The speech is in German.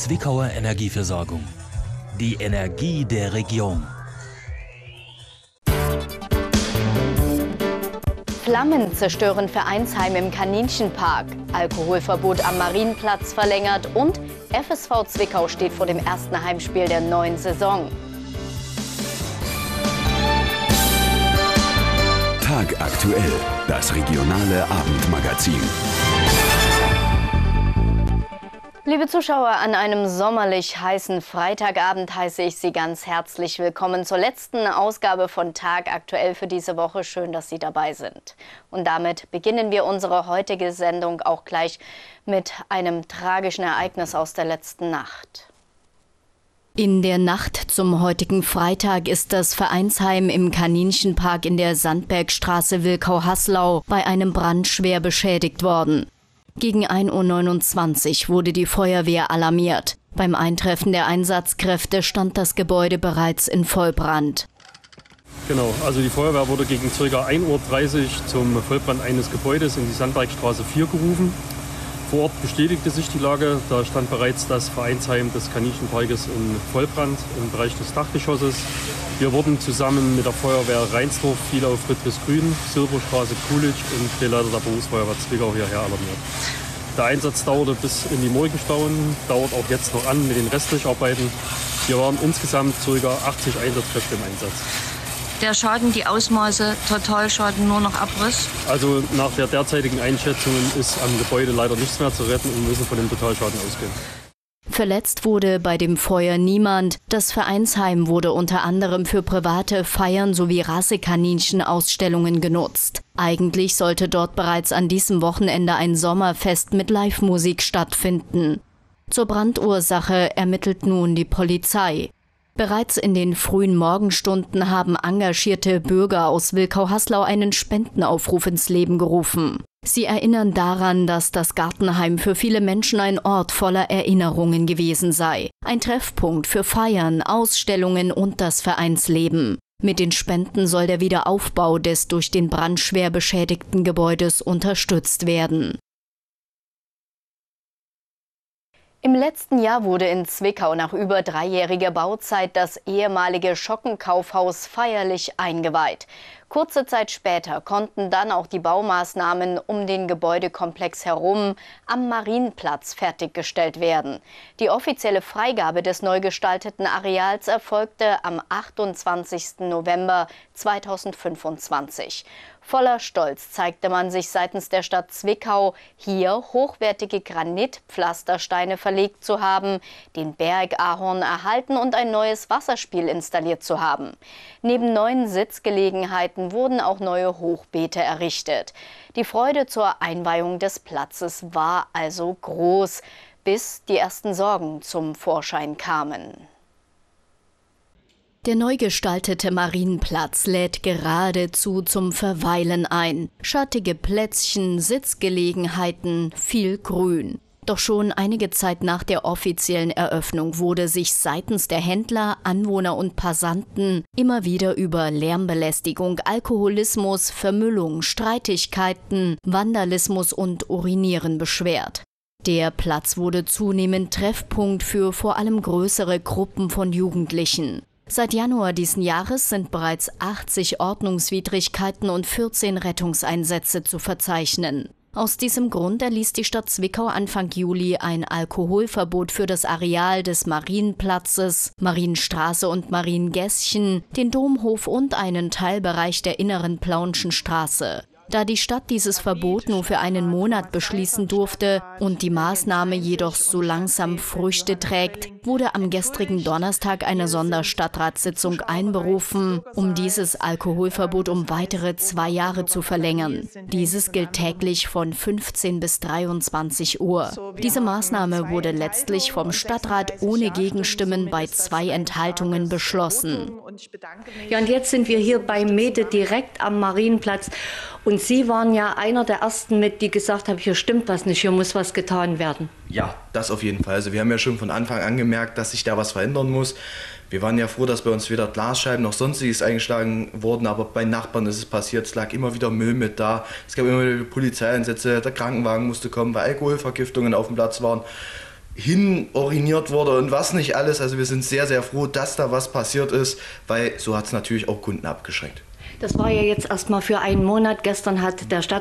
Zwickauer Energieversorgung. Die Energie der Region. Flammen zerstören Vereinsheim im Kaninchenpark. Alkoholverbot am Marienplatz verlängert und FSV Zwickau steht vor dem ersten Heimspiel der neuen Saison. Tagaktuell, das regionale Abendmagazin. Liebe Zuschauer, an einem sommerlich heißen Freitagabend heiße ich Sie ganz herzlich willkommen zur letzten Ausgabe von Tagaktuell für diese Woche. Schön, dass Sie dabei sind. Und damit beginnen wir unsere heutige Sendung auch gleich mit einem tragischen Ereignis aus der letzten Nacht. In der Nacht zum heutigen Freitag ist das Vereinsheim im Kaninchenpark in der Sandbergstraße Wilkau-Haslau bei einem Brand schwer beschädigt worden. Gegen 1:29 Uhr wurde die Feuerwehr alarmiert. Beim Eintreffen der Einsatzkräfte stand das Gebäude bereits in Vollbrand. Genau, also die Feuerwehr wurde gegen ca. 1:30 Uhr zum Vollbrand eines Gebäudes in die Sandbergstraße 4 gerufen. Vor Ort bestätigte sich die Lage, da stand bereits das Vereinsheim des Kaninchenparkes in Vollbrand im Bereich des Dachgeschosses. Wir wurden zusammen mit der Feuerwehr Reinsdorf, Vielau, Friedrichsgrün, Silberstraße, Kulich und Drehleiter der Berufsfeuerwehr Zwickau hierher alarmiert. Der Einsatz dauerte bis in die Morgenstunden, dauert auch jetzt noch an mit den Restlicharbeiten. Wir waren insgesamt ca. 80 Einsatzkräfte im Einsatz. Der Schaden, die Ausmaße, Totalschaden, nur noch Abriss? Also nach der derzeitigen Einschätzung ist am Gebäude leider nichts mehr zu retten und wir müssen von dem Totalschaden ausgehen. Verletzt wurde bei dem Feuer niemand. Das Vereinsheim wurde unter anderem für private Feiern sowie Rassekaninchen-Ausstellungen genutzt. Eigentlich sollte dort bereits an diesem Wochenende ein Sommerfest mit Live-Musik stattfinden. Zur Brandursache ermittelt nun die Polizei. Bereits in den frühen Morgenstunden haben engagierte Bürger aus Wilkau-Haslau einen Spendenaufruf ins Leben gerufen. Sie erinnern daran, dass das Gartenheim für viele Menschen ein Ort voller Erinnerungen gewesen sei. Ein Treffpunkt für Feiern, Ausstellungen und das Vereinsleben. Mit den Spenden soll der Wiederaufbau des durch den Brand schwer beschädigten Gebäudes unterstützt werden. Im letzten Jahr wurde in Zwickau nach über 3-jähriger Bauzeit das ehemalige Schockenkaufhaus feierlich eingeweiht. Kurze Zeit später konnten dann auch die Baumaßnahmen um den Gebäudekomplex herum am Marienplatz fertiggestellt werden. Die offizielle Freigabe des neu gestalteten Areals erfolgte am 28. November 2025. Voller Stolz zeigte man sich seitens der Stadt Zwickau, hier hochwertige Granitpflastersteine verlegt zu haben, den Bergahorn erhalten und ein neues Wasserspiel installiert zu haben. Neben neuen Sitzgelegenheiten wurden auch neue Hochbeete errichtet. Die Freude zur Einweihung des Platzes war also groß, bis die ersten Sorgen zum Vorschein kamen. Der neu gestaltete Marienplatz lädt geradezu zum Verweilen ein. Schattige Plätzchen, Sitzgelegenheiten, viel Grün. Doch schon einige Zeit nach der offiziellen Eröffnung wurde sich seitens der Händler, Anwohner und Passanten immer wieder über Lärmbelästigung, Alkoholismus, Vermüllung, Streitigkeiten, Vandalismus und Urinieren beschwert. Der Platz wurde zunehmend Treffpunkt für vor allem größere Gruppen von Jugendlichen. Seit Januar diesen Jahres sind bereits 80 Ordnungswidrigkeiten und 14 Rettungseinsätze zu verzeichnen. Aus diesem Grund erließ die Stadt Zwickau Anfang Juli ein Alkoholverbot für das Areal des Marienplatzes, Marienstraße und Mariengässchen, den Domhof und einen Teilbereich der inneren Plaunschen Straße. Da die Stadt dieses Verbot nur für einen Monat beschließen durfte und die Maßnahme jedoch so langsam Früchte trägt, wurde am gestrigen Donnerstag eine Sonderstadtratssitzung einberufen, um dieses Alkoholverbot um weitere 2 Jahre zu verlängern. Dieses gilt täglich von 15 bis 23 Uhr. Diese Maßnahme wurde letztlich vom Stadtrat ohne Gegenstimmen bei 2 Enthaltungen beschlossen. Ja, und jetzt sind wir hier bei Mede direkt am Marienplatz. Und Sie waren ja einer der Ersten die gesagt haben, hier stimmt was nicht, hier muss was getan werden. Ja, das auf jeden Fall. Also wir haben ja schon von Anfang an gemerkt, dass sich da was verändern muss. Wir waren ja froh, dass bei uns weder Glasscheiben noch sonstiges eingeschlagen wurden, aber bei Nachbarn ist es passiert. Es lag immer wieder Müll mit da. Es gab immer wieder Polizeieinsätze, der Krankenwagen musste kommen, weil Alkoholvergiftungen auf dem Platz waren. hin uriniert wurde und was nicht alles. Also wir sind sehr, sehr froh, dass da was passiert ist, weil so hat es natürlich auch Kunden abgeschreckt. Das war ja jetzt erstmal für einen Monat. Gestern hat der